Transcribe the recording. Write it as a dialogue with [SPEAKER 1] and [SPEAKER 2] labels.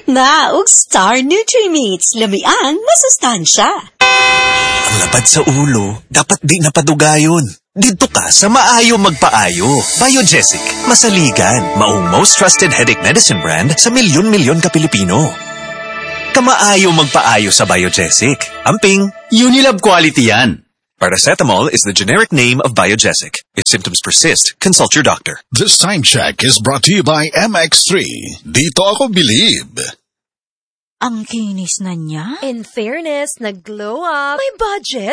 [SPEAKER 1] Higit na og Star Nutri-Meats. Lamiang masustansya.
[SPEAKER 2] Ang labad sa ulo, dapat di napadugayon. Dito ka sa Maayo Magpaayo. Biogesic, masaligan, maong most trusted headache medicine brand sa milyon-milyon ka Pilipino. Kamaayo Magpaayo sa Biogesic. Amping,
[SPEAKER 3] Unilab quality yan.
[SPEAKER 2] Paracetamol is the generic name of Biogesic. If symptoms persist, consult your doctor.
[SPEAKER 4] This time check is brought to you by MX3. Dito ako believe.
[SPEAKER 5] Ang kinis na niya.
[SPEAKER 6] In fairness, nag-glow up. May budget.